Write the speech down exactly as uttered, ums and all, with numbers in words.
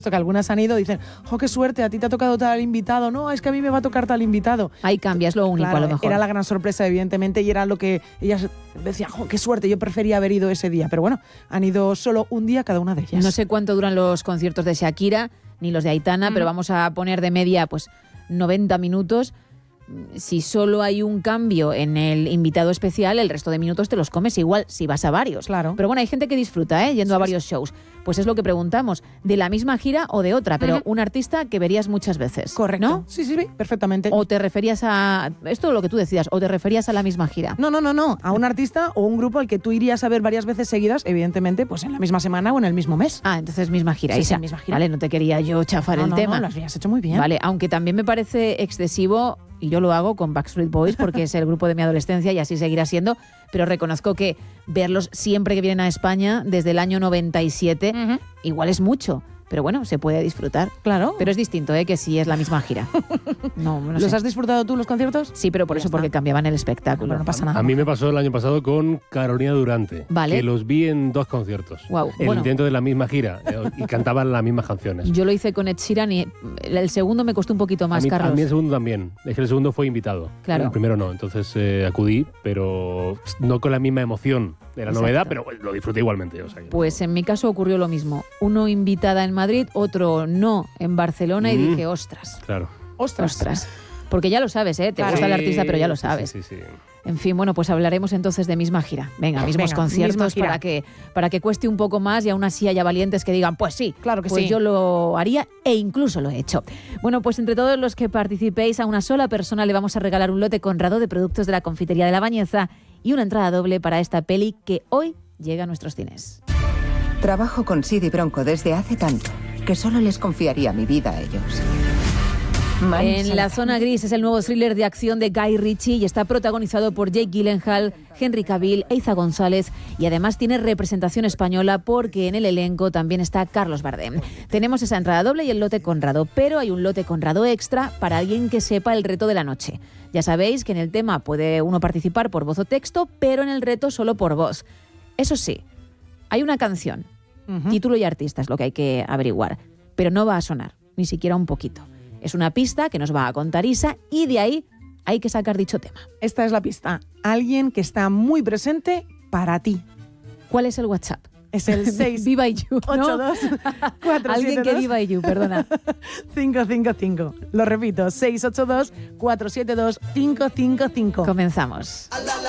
que algunas han ido y dicen, ¡oh, qué suerte! A ti te ha tocado tal invitado. No, es que a mí me va a tocar tal invitado. Ahí cambia, es lo único, claro, a lo mejor. Era la gran sorpresa, evidentemente, y era lo que ellas decían, ¡oh, qué suerte! Yo prefería haber ido ese día. Pero bueno, han ido solo un día cada una de ellas. No sé cuánto duran los conciertos de Shakira ni los de Aitana, mm. pero vamos a poner de media pues noventa minutos. Si solo hay un cambio en el invitado especial, el resto de minutos te los comes igual si vas a varios. Claro. Pero bueno, hay gente que disfruta, ¿eh? yendo sí, a varios sí. shows. Pues es lo que preguntamos, de la misma gira o de otra, pero uh-huh. un artista que verías muchas veces. Correcto. ¿No? Sí, sí, sí, perfectamente. O te referías a... Esto es lo que tú decías, o te referías a la misma gira. No, no, no, no. A un artista o un grupo al que tú irías a ver varias veces seguidas, evidentemente, pues en la misma semana o en el mismo mes. Ah, entonces misma gira. Sí, Isa. sí, misma gira. Vale, no te quería yo chafar no, el no, tema. No, lo habías hecho muy bien. Vale, aunque también me parece excesivo... Y yo lo hago con Backstreet Boys porque es el grupo de mi adolescencia y así seguirá siendo. Pero reconozco que verlos siempre que vienen a España, desde el año noventa y siete, uh-huh. igual es mucho. Pero bueno, se puede disfrutar. Claro. Pero es distinto, ¿eh? Que si es la misma gira. No, no ¿Los sé. has disfrutado tú los conciertos? Sí, pero por ya eso, está. porque cambiaban el espectáculo. Bueno, no pasa nada. A mí me pasó el año pasado con Carolina Durante. Vale. Que los vi en dos conciertos. Wow. El Bueno. dentro de la misma gira. Y cantaban las mismas canciones. Yo lo hice con Ed Sheeran y el segundo me costó un poquito más, a mí, Carlos. A mí el segundo también. Es que el segundo fue invitado. Claro. El primero no. Entonces eh, acudí, pero no con la misma emoción de la Exacto. novedad, pero lo disfruté igualmente. O sea, que pues en mi caso ocurrió lo mismo. Uno invitada en Madrid, otro no en Barcelona mm. y dije, ostras. Claro. Ostras. Ostras. Porque ya lo sabes, ¿eh? Te claro. gusta el Sí, artista, pero ya lo sabes. Sí, sí, sí. En fin, bueno, pues hablaremos entonces de misma gira. Venga, mismos Venga, conciertos misma gira. para que para que cueste un poco más y aún así haya valientes que digan, pues sí, claro que pues sí. yo lo haría e incluso lo he hecho. Bueno, pues entre todos los que participéis, a una sola persona le vamos a regalar un lote Conrado de productos de la confitería de La Bañeza y una entrada doble para esta peli que hoy llega a nuestros cines. Trabajo con Sid y Bronco desde hace tanto que solo les confiaría mi vida a ellos. Man en La Zona Gris es el nuevo thriller de acción de Guy Ritchie y está protagonizado por Jake Gyllenhaal, Henry Cavill, Eiza González y además tiene representación española porque en el elenco también está Carlos Bardem. Tenemos esa entrada doble y el lote Conrado, pero hay un lote Conrado extra para alguien que sepa el reto de la noche. Ya sabéis que en el tema puede uno participar por voz o texto, pero en el reto solo por voz. Eso sí, hay una canción, uh-huh. título y artista es lo que hay que averiguar, pero no va a sonar, ni siquiera un poquito. Es una pista que nos va a contar Isa y de ahí hay que sacar dicho tema. Esta es la pista. Alguien que está muy presente para ti. ¿Cuál es el WhatsApp? Es el seis Viva You, ¿no? ocho dos cuatro siete dos Alguien que viva You, perdona. cinco cinco cinco. Lo repito, seis ocho dos cuatro siete dos cinco cinco cinco. Comenzamos.